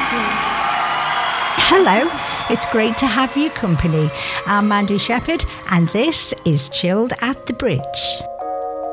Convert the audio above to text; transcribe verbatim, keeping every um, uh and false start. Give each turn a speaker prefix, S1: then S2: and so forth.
S1: Hello, it's great to have your company. I'm Mandy Shepherd, and this is Chilled at the Bridge.